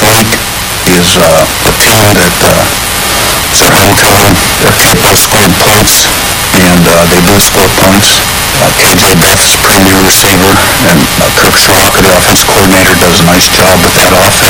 8 is a team that Franklin County, April scored points, and they both scored points. KJ Beck is a premier receiver, and Kirk Soroka, the offense coordinator, does a nice job with that offense.